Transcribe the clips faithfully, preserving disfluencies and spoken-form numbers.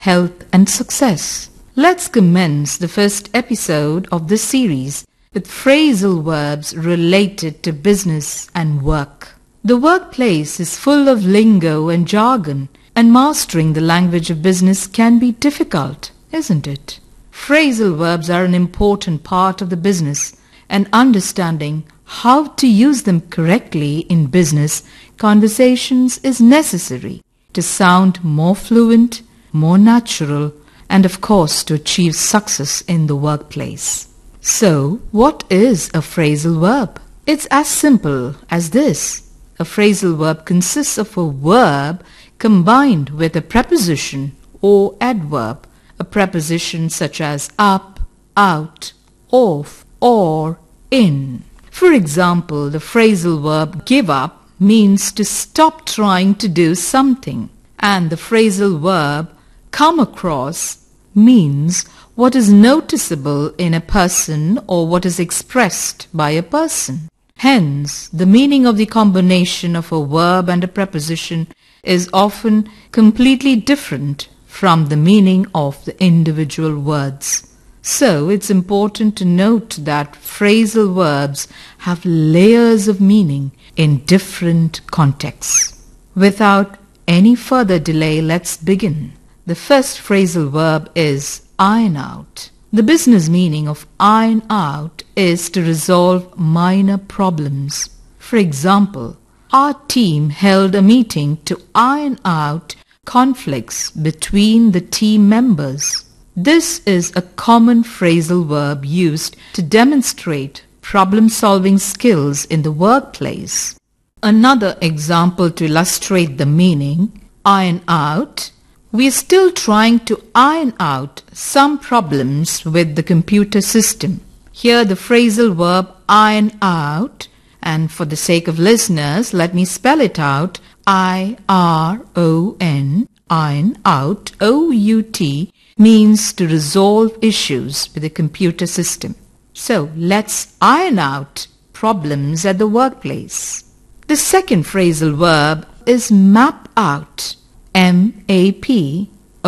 health and success. Let's commence the first episode of this series with phrasal verbs related to business and work. The workplace is full of lingo and jargon, and mastering the language of business can be difficult, isn't it? Phrasal verbs are an important part of the business, and understanding how to use them correctly in business conversations is necessary to sound more fluent, more natural, and of course to achieve success in the workplace. So, what is a phrasal verb? It's as simple as this. A phrasal verb consists of a verb combined with a preposition or adverb, a preposition such as up, out, off, or in. For example, the phrasal verb give up means to stop trying to do something, and the phrasal verb come across means what is noticeable in a person or what is expressed by a person. Hence, the meaning of the combination of a verb and a preposition is often completely different from the meaning of the individual words. So, it's important to note that phrasal verbs have layers of meaning in different contexts. Without any further delay, let's begin. The first phrasal verb is iron out. The business meaning of iron out is to resolve minor problems. For example, our team held a meeting to iron out conflicts between the team members. This is a common phrasal verb used to demonstrate problem-solving skills in the workplace. Another example to illustrate the meaning, iron out. We are still trying to iron out some problems with the computer system. Here the phrasal verb iron out, and for the sake of listeners, let me spell it out, I R O N, iron out, O U T, means to resolve issues with the computer system. So let's iron out problems at the workplace. The second phrasal verb is map out. M A P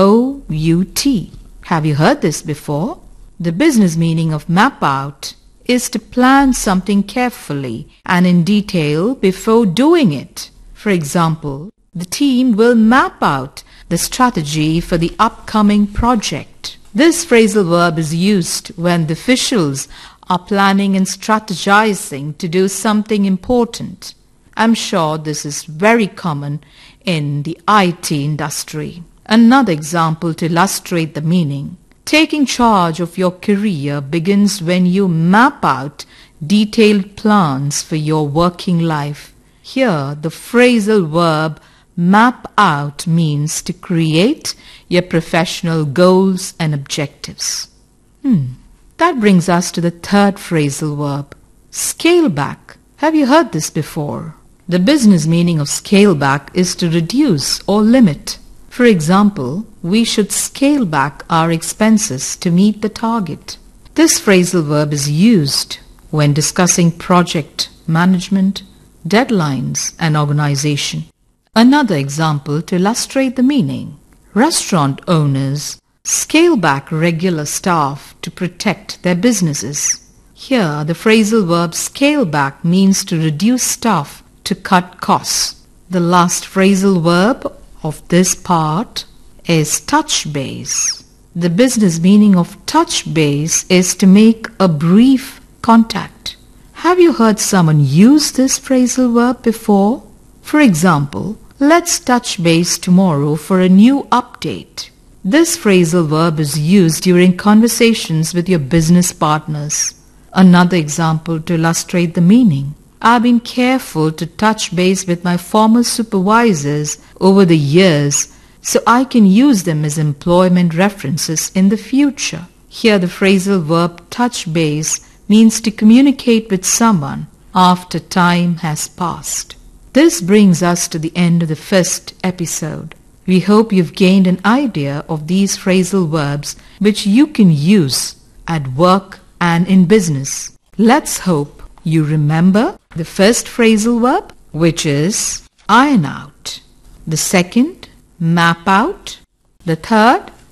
O U T. Have you heard this before? The business meaning of map out is to plan something carefully and in detail before doing it. For example, the team will map out the strategy for the upcoming project. This phrasal verb is used when the officials are planning and strategizing to do something important. I'm sure this is very common in the I T industry. Another example to illustrate the meaning. Taking charge of your career begins when you map out detailed plans for your working life. Here, the phrasal verb map out means to create your professional goals and objectives. Hmm. That brings us to the third phrasal verb, scale back. Have you heard this before? The business meaning of scale back is to reduce or limit. For example, we should scale back our expenses to meet the target. This phrasal verb is used when discussing project management, deadlines, and organization. Another example to illustrate the meaning. Restaurant owners scale back regular staff to protect their businesses. Here, the phrasal verb scale back means to reduce staff to cut costs. The last phrasal verb of this part is touch base. The business meaning of touch base is to make a brief contact. Have you heard someone use this phrasal verb before? For example, let's touch base tomorrow for a new update. This phrasal verb is used during conversations with your business partners. Another example to illustrate the meaning. I've been careful to touch base with my former supervisors over the years so I can use them as employment references in the future. Here the phrasal verb touch base means to communicate with someone after time has passed. This brings us to the end of the first episode. We hope you've gained an idea of these phrasal verbs which you can use at work and in business. Let's hope you remember the first phrasal verb, which is iron out. The second, map out. The third,